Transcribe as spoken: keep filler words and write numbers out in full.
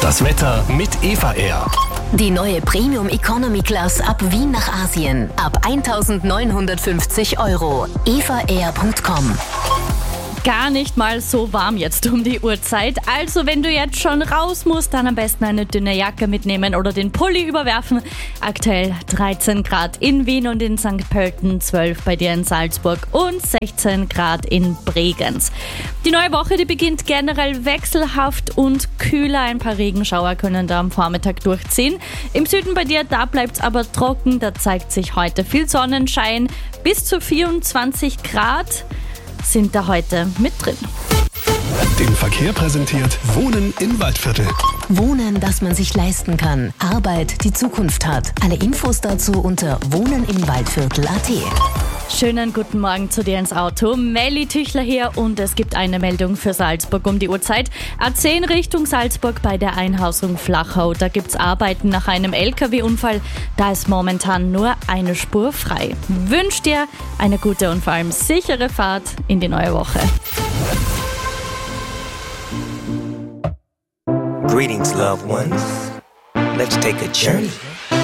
Das Wetter mit Eva Air. Die neue Premium Economy Class ab Wien nach Asien. Ab eintausendneunhundertfünfzig Euro. eva air punkt com. Gar nicht mal so warm jetzt um die Uhrzeit. Also wenn du jetzt schon raus musst, dann am besten eine dünne Jacke mitnehmen oder den Pulli überwerfen. Aktuell dreizehn Grad in Wien und in Sankt Pölten, zwölf bei dir in Salzburg und sechzehn Grad in Bregenz. Die neue Woche, die beginnt generell wechselhaft und kühler. Ein paar Regenschauer können da am Vormittag durchziehen. Im Süden bei dir, da bleibt es aber trocken. Da zeigt sich heute viel Sonnenschein. Bis zu vierundzwanzig Grad sind da heute mit drin. Den Verkehr präsentiert Wohnen im Waldviertel. Wohnen, das man sich leisten kann. Arbeit, die Zukunft hat. Alle Infos dazu unter wohnen im waldviertel punkt at. Schönen guten Morgen zu dir ins Auto. Melli Tüchler hier und es gibt eine Meldung für Salzburg um die Uhrzeit. A zehn Richtung Salzburg bei der Einhausung Flachau. Da gibt's Arbeiten nach einem L K W-Unfall. Da ist momentan nur eine Spur frei. Wünsch dir eine gute und vor allem sichere Fahrt in die neue Woche. Greetings, loved ones. Let's take a journey